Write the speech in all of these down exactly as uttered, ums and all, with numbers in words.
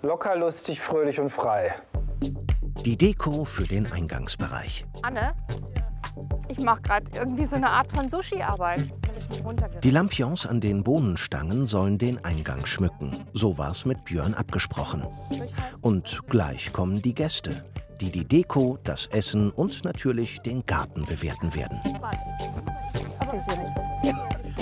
Locker, lustig, fröhlich und frei. Die Deko für den Eingangsbereich. Anne, ich mache gerade irgendwie so eine Art von Sushi-Arbeit. Die Lampions an den Bohnenstangen sollen den Eingang schmücken. So war's mit Björn abgesprochen. Und gleich kommen die Gäste, die die Deko, das Essen und natürlich den Garten bewerten werden. Aber ist ja nicht.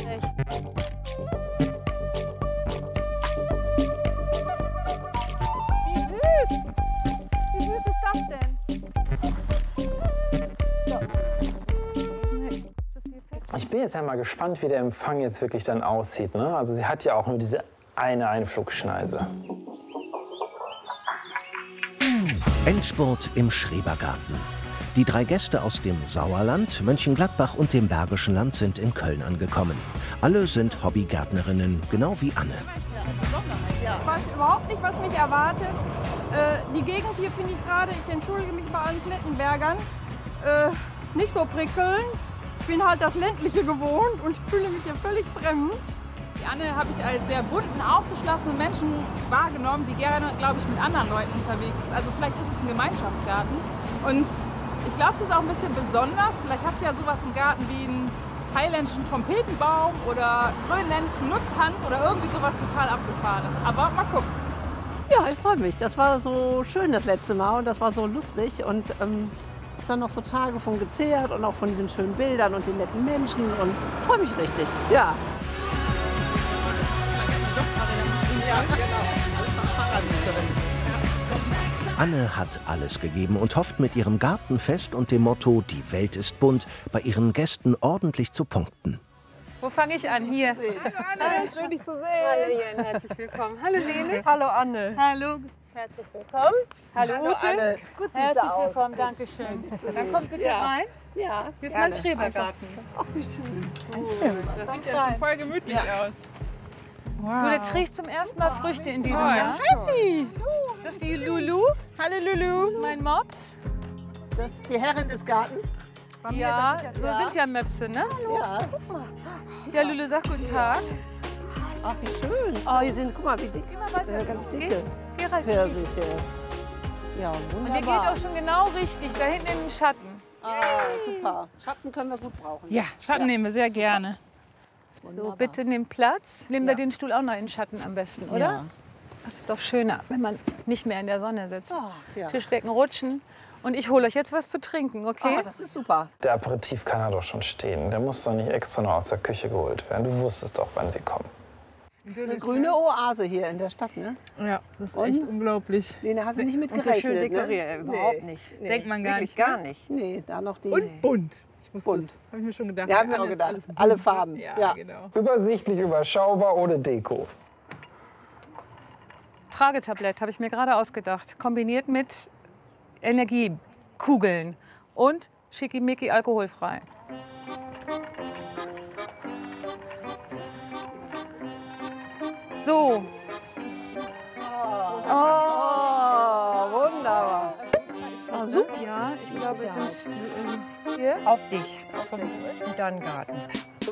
Wie süß! Wie süß ist das denn? Ich bin jetzt ja mal gespannt, wie der Empfang jetzt wirklich dann aussieht, ne? Also sie hat ja auch nur diese eine Einflugschneise. Endspurt im Schrebergarten. Die drei Gäste aus dem Sauerland, Mönchengladbach und dem Bergischen Land sind in Köln angekommen. Alle sind Hobbygärtnerinnen, genau wie Anne. Ich weiß überhaupt nicht, was mich erwartet. Äh, die Gegend hier finde ich gerade, ich entschuldige mich bei allen Klettenbergern, äh, nicht so prickelnd. Ich bin halt das Ländliche gewohnt und fühle mich hier völlig fremd. Die Anne habe ich als sehr bunten, aufgeschlossenen Menschen wahrgenommen, die gerne, glaube ich, mit anderen Leuten unterwegs ist. Also vielleicht ist es ein Gemeinschaftsgarten. Und ich glaube, es ist auch ein bisschen besonders. Vielleicht hat sie ja sowas im Garten wie einen thailändischen Trompetenbaum oder grönländischen Nutzhand oder irgendwie sowas total Abgefahrenes. Aber mal gucken. Ja, ich freue mich. Das war so schön das letzte Mal und das war so lustig. Und ähm, dann noch so Tage von gezehrt und auch von diesen schönen Bildern und den netten Menschen. Und freue mich richtig. Ja. Anne hat alles gegeben und hofft mit ihrem Gartenfest und dem Motto „Die Welt ist bunt" bei ihren Gästen ordentlich zu punkten. Wo fange ich an? Hier. Hallo Anne, schön dich zu sehen. Hallo Jen, herzlich willkommen. Hallo Lene. Hallo Anne. Hallo. Herzlich willkommen. Hallo, Hallo Ute. Anne. Gut, Herzlich aus. willkommen, danke schön. Dann kommt bitte Ja. rein. Ja, Hier ist gerne. mein Schrebergarten. Ach, wie schön. Das sieht ja schon voll gemütlich aus. Wow. Du, der trägt zum ersten Mal Früchte in diesem Toll. Jahr. Hi. Das ist die Lulu, Hallo Lulu. mein Mops. Das ist die Herrin des Gartens. Ja, so Ja. sind ja Möpse, ne? Ja. Ja, Lulu, sag guten Tag. Ach, wie schön. Oh, hier sind, guck mal, wie dick. Geh mal weiter. Ja, ganz Geh, dicke geh rein. Pfirsiche. Ja, Und ihr wunderbar. geht auch schon genau richtig, da hinten in den Schatten. Ah, super. Schatten können wir gut brauchen. Ja, Schatten nehmen wir sehr gerne. So, bitte nimm Platz. Nehmen wir den Stuhl auch noch in den Schatten am besten, oder? Ja. Das ist doch schöner, wenn man nicht mehr in der Sonne sitzt. Ach, ja. Tischdecken rutschen. Und ich hole euch jetzt was zu trinken, okay? Oh, das ist super. Der Aperitif kann ja doch schon stehen. Der muss doch nicht extra noch aus der Küche geholt werden. Du wusstest doch, wann sie kommen. Eine grüne Oase hier in der Stadt, ne? Ja, das ist Und? echt unglaublich. Lene, hast du nicht mit Und so gerechnet, schön dekoriert, ne? überhaupt Nee. nicht. Nee. Denkt man gar Wirklich nicht. ne? gar nicht. Nee, da noch die... Und bunt. Ich wusste Bunt. das. Habe ich mir schon gedacht. Ja, haben wir auch Alles- gedacht. alles bunt. Alle Farben. Ja, Ja. genau. Übersichtlich, überschaubar, ohne Deko. Tragetablett habe ich mir gerade ausgedacht. Kombiniert mit Energiekugeln und schickimicki alkoholfrei. So. Oh, wunderbar. Ah, super. Ja, ich glaube, wir sind äh, hier. Auf dich. Und dann Garten.